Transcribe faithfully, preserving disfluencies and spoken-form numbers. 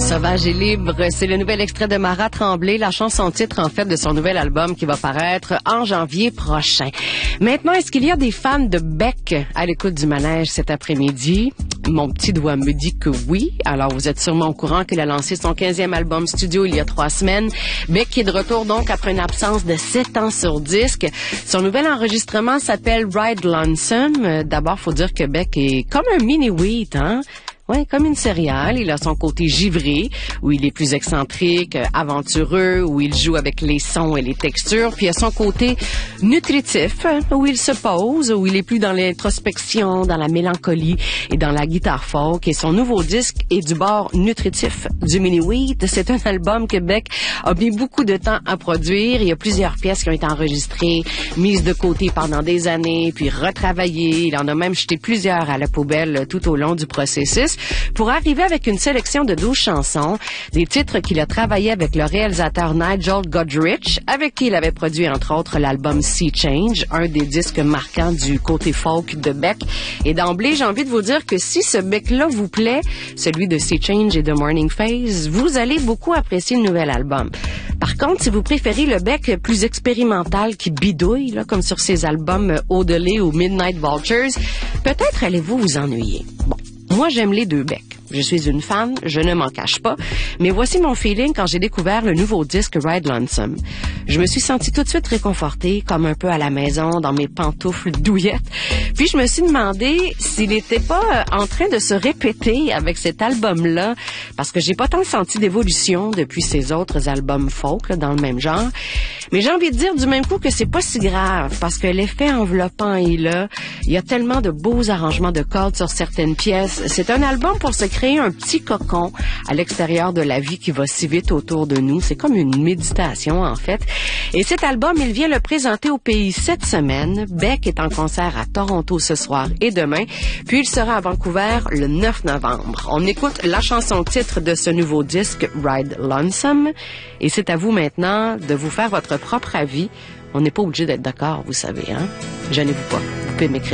Sauvage et libre, c'est le nouvel extrait de Mara Tremblay, la chanson titre en fait de son nouvel album qui va paraître en janvier prochain. Maintenant, est-ce qu'il y a des fans de Beck à l'écoute du manège cet après-midi? Mon petit doigt me dit que oui. Alors, vous êtes sûrement au courant qu'elle a lancé son quinzième album studio il y a trois semaines. Beck est de retour donc après une absence de sept ans sur disque. Son nouvel enregistrement s'appelle Ride Lonesome. D'abord, faut dire que Beck est comme un mini-wheat, hein? Ouais, comme une céréale. Il a son côté givré, où il est plus excentrique, aventureux, où il joue avec les sons et les textures. Puis il a son côté nutritif, où il se pose, où il est plus dans l'introspection, dans la mélancolie et dans la guitare folk. Et son nouveau disque est du bord nutritif du mini-wheat. C'est un album que Beck a mis beaucoup de temps à produire. Il y a plusieurs pièces qui ont été enregistrées, mises de côté pendant des années, puis retravaillées. Il en a même jeté plusieurs à la poubelle tout au long du processus, pour arriver avec une sélection de douze chansons, des titres qu'il a travaillé avec le réalisateur Nigel Godrich, avec qui il avait produit entre autres l'album Sea Change, un des disques marquants du côté folk de Beck. Et d'emblée, j'ai envie de vous dire que si ce Beck-là vous plaît, celui de Sea Change et de Morning Phase, vous allez beaucoup apprécier le nouvel album. Par contre, si vous préférez le Beck plus expérimental qui bidouille, là, comme sur ses albums Odelay ou Midnight Vultures, peut-être allez-vous vous ennuyer. Bon. Moi, j'aime les deux Beck. Je suis une fan, je ne m'en cache pas, mais voici mon feeling quand j'ai découvert le nouveau disque Ride Lonesome. Je me suis sentie tout de suite réconfortée, comme un peu à la maison, dans mes pantoufles douillettes. Puis je me suis demandé s'il n'était pas en train de se répéter avec cet album-là, parce que j'ai pas tant senti d'évolution depuis ses autres albums folk, là, dans le même genre. Mais j'ai envie de dire du même coup que c'est pas si grave, parce que l'effet enveloppant est là. Il y a tellement de beaux arrangements de cordes sur certaines pièces. C'est un album pour se créer un petit cocon à l'extérieur de la vie qui va si vite autour de nous. C'est comme une méditation, en fait. Et cet album, il vient le présenter au pays cette semaine. Beck est en concert à Toronto ce soir et demain. Puis il sera à Vancouver le neuf novembre. On écoute la chanson titre de ce nouveau disque, Ride Lonesome. Et c'est à vous maintenant de vous faire votre propre avis. On n'est pas obligé d'être d'accord, vous savez, hein? Gênez-vous pas. Vous pouvez m'écrire.